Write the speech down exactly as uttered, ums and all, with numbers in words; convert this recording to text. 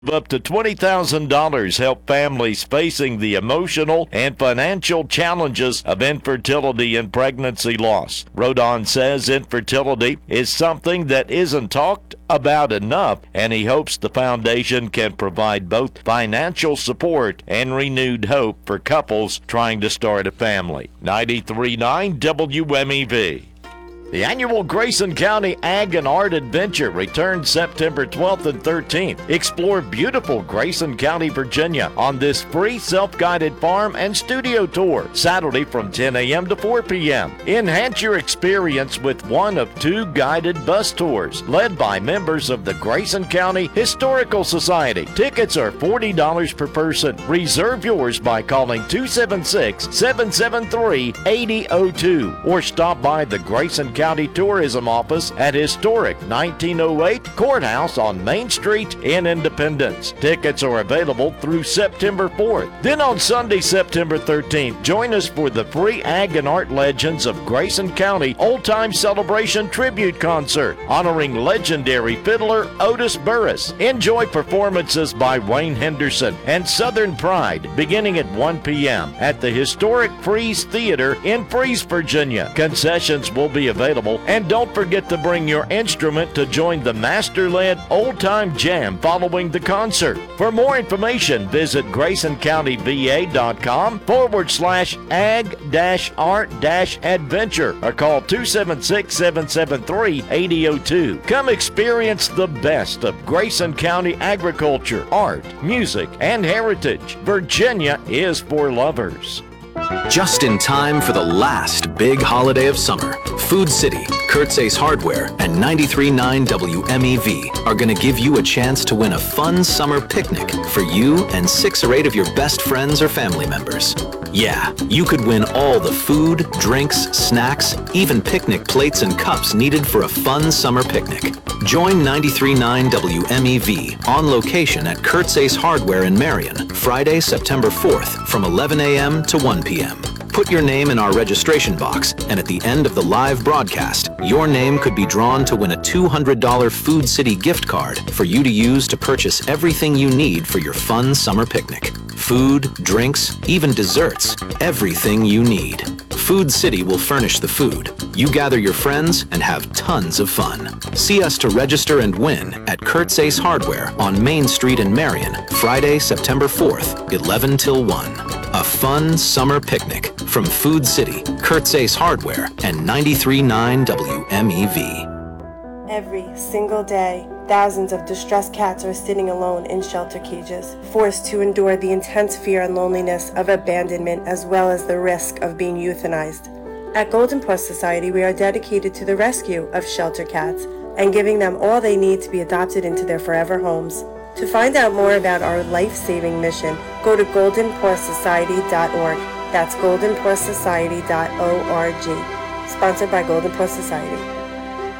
Up to twenty thousand dollars help families facing the emotional and financial challenges of infertility and pregnancy loss. Rodon says infertility is something that isn't talked about enough, and he hopes the foundation can provide both financial support and renewed hope for couples trying to start a family. ninety-three point nine W M E V. The annual Grayson County Ag and Art Adventure returns September twelfth and thirteenth. Explore beautiful Grayson County, Virginia on this free self-guided farm and studio tour, Saturday from ten a.m. to four p.m. Enhance your experience with one of two guided bus tours led by members of the Grayson County Historical Society. Tickets are forty dollars per person. Reserve yours by calling two seven six, seven seven three, eight zero zero two or stop by the Grayson County County Tourism Office at historic nineteen oh eight Courthouse on Main Street in Independence. Tickets are available through September fourth. Then on Sunday, September thirteenth, join us for the free Ag and Art Legends of Grayson County Old Time Celebration Tribute Concert, honoring legendary fiddler Otis Burris. Enjoy performances by Wayne Henderson and Southern Pride beginning at one p.m. at the historic Freeze Theater in Freeze, Virginia. Concessions will be available. And don't forget to bring your instrument to join the master-led old-time jam following the concert. For more information, visit GraysonCountyVA.com forward slash ag dash art dash adventure or call two seven six, seven seven three, eight zero zero two. Come experience the best of Grayson County agriculture, art, music, and heritage. Virginia is for lovers. Just in time for the last big holiday of summer, Food City, Kurt's Ace Hardware, and ninety-three point nine W M E V are going to give you a chance to win a fun summer picnic for you and six or eight of your best friends or family members. Yeah, you could win all the food, drinks, snacks, even picnic plates and cups needed for a fun summer picnic. Join ninety-three point nine W M E V on location at Kurt's Ace Hardware in Marion, Friday, September fourth from eleven a.m. to one p.m. Put your name in our registration box, and at the end of the live broadcast, your name could be drawn to win a two hundred dollars Food City gift card for you to use to purchase everything you need for your fun summer picnic. Food, drinks, even desserts, everything you need. Food City will furnish the food. You gather your friends and have tons of fun. See us to register and win at Kurt's Ace Hardware on Main Street in Marion, Friday, September fourth, eleven till one. A fun summer picnic from Food City, Kurt's Ace Hardware, and ninety-three point nine W M E V. Every single day, thousands of distressed cats are sitting alone in shelter cages, forced to endure the intense fear and loneliness of abandonment as well as the risk of being euthanized. At Golden Plus Society, we are dedicated to the rescue of shelter cats and giving them all they need to be adopted into their forever homes. To find out more about our life-saving mission, go to golden plus society dot org. That's golden plus society dot org. Sponsored by Golden Plus Society.